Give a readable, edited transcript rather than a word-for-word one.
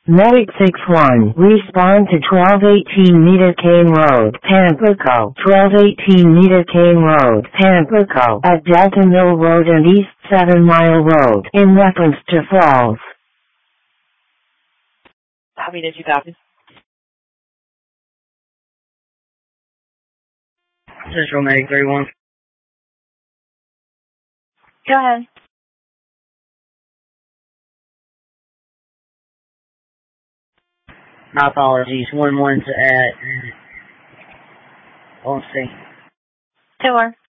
Medic 6-1, respond to 1218 Nita Kane Road, Tampico. 1218 Nita Kane Road, Tampico, at Delta Mill Road and East 7 Mile Road, in reference to Falls. Copy, did you copy? Central Medic 31. Go ahead. My apologies. 1-1 to let's see. 2-4.